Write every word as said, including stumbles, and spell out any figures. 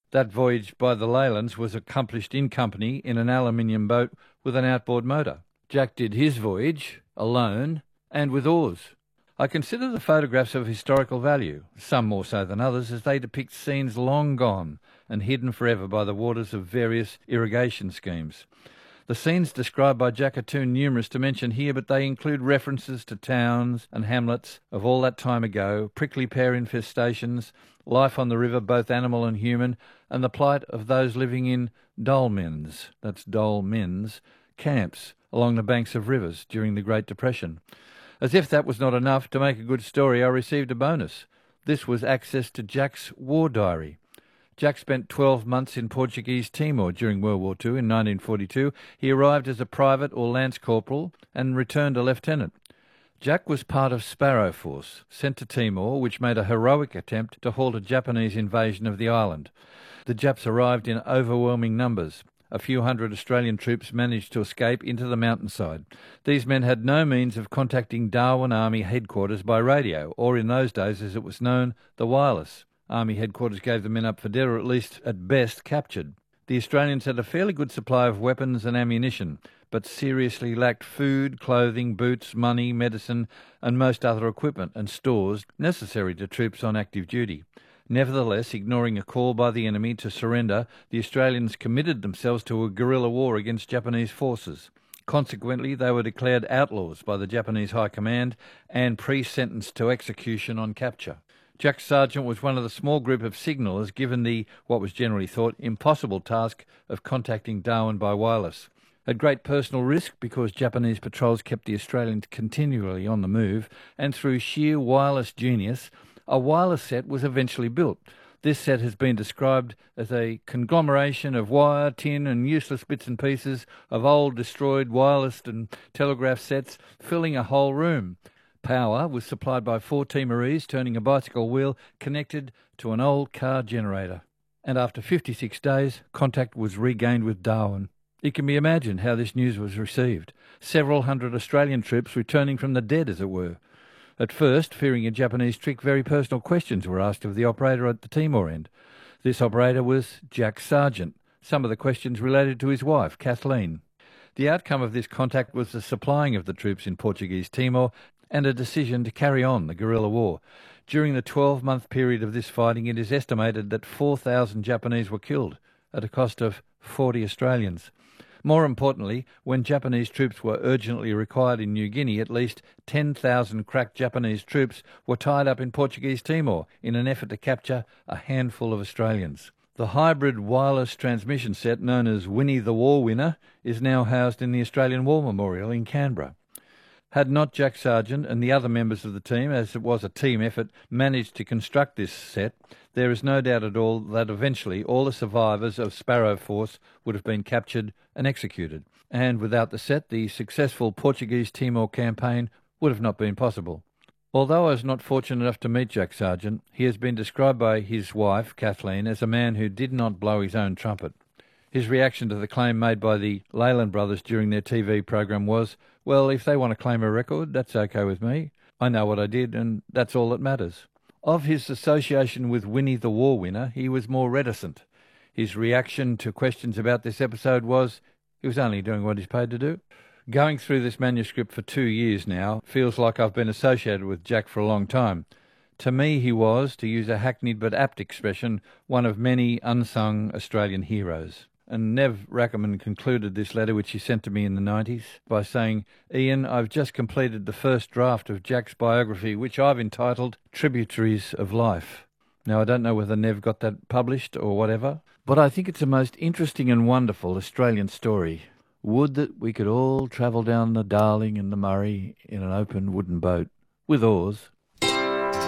That voyage by the Leylands was accomplished in company in an aluminium boat with an outboard motor. Jack did his voyage alone and with oars. I consider the photographs of historical value, some more so than others, as they depict scenes long gone and hidden forever by the waters of various irrigation schemes. The scenes described by Jack are too numerous to mention here, but they include references to towns and hamlets of all that time ago, prickly pear infestations, life on the river, both animal and human, and the plight of those living in dolmens, that's dolmens, camps along the banks of rivers during the Great Depression. As if that was not enough, to make a good story, I received a bonus. This was access to Jack's war diary. Jack spent twelve months in Portuguese Timor during World War Two. In nineteen forty-two, he arrived as a private or lance corporal and returned a lieutenant. Jack was part of Sparrow Force, sent to Timor, which made a heroic attempt to halt a Japanese invasion of the island. The Japs arrived in overwhelming numbers. A few hundred Australian troops managed to escape into the mountainside. These men had no means of contacting Darwin Army headquarters by radio, or in those days, as it was known, the wireless. Army headquarters gave the men up for dead, or at least, at best, captured. The Australians had a fairly good supply of weapons and ammunition, but seriously lacked food, clothing, boots, money, medicine, and most other equipment and stores necessary to troops on active duty. Nevertheless, ignoring a call by the enemy to surrender, the Australians committed themselves to a guerrilla war against Japanese forces. Consequently, they were declared outlaws by the Japanese High Command and pre-sentenced to execution on capture. Jack Sargent was one of the small group of signallers given the, what was generally thought, impossible task of contacting Darwin by wireless. At great personal risk, because Japanese patrols kept the Australians continually on the move, and through sheer wireless genius, a wireless set was eventually built. This set has been described as a conglomeration of wire, tin and useless bits and pieces of old destroyed wireless and telegraph sets filling a whole room. Power was supplied by four Timorese turning a bicycle wheel connected to an old car generator. And after fifty-six days, contact was regained with Darwin. It can be imagined how this news was received. Several hundred Australian troops returning from the dead, as it were. At first, fearing a Japanese trick, very personal questions were asked of the operator at the Timor end. This operator was Jack Sargent. Some of the questions related to his wife, Kathleen. The outcome of this contact was the supplying of the troops in Portuguese Timor and a decision to carry on the guerrilla war. During the twelve-month period of this fighting, it is estimated that four thousand Japanese were killed at a cost of forty Australians. More importantly, when Japanese troops were urgently required in New Guinea, at least ten thousand crack Japanese troops were tied up in Portuguese Timor in an effort to capture a handful of Australians. The hybrid wireless transmission set known as Winnie the War Winner is now housed in the Australian War Memorial in Canberra. Had not Jack Sargent and the other members of the team, as it was a team effort, managed to construct this set, there is no doubt at all that eventually all the survivors of Sparrow Force would have been captured and executed. And without the set, the successful Portuguese Timor campaign would have not been possible. Although I was not fortunate enough to meet Jack Sargent, he has been described by his wife, Kathleen, as a man who did not blow his own trumpet. His reaction to the claim made by the Leyland brothers during their T V program was, well, if they want to claim a record, that's okay with me. I know what I did, and that's all that matters. Of his association with Winnie the War Winner, he was more reticent. His reaction to questions about this episode was, he was only doing what he's paid to do. Going through this manuscript for two years now feels like I've been associated with Jack for a long time. To me, he was, to use a hackneyed but apt expression, one of many unsung Australian heroes. And Nev Rackerman concluded this letter, which he sent to me in the nineties, by saying, Ian, I've just completed the first draft of Jack's biography, which I've entitled Tributaries of Life. Now, I don't know whether Nev got that published or whatever, but I think it's a most interesting and wonderful Australian story. Would that we could all travel down the Darling and the Murray in an open wooden boat, with oars,